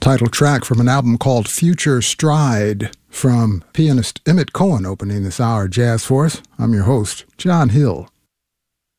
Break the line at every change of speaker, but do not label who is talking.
Title track from an album called Future Stride from pianist Emmett Cohen opening this hour jazz for us. I'm your host, John Hill.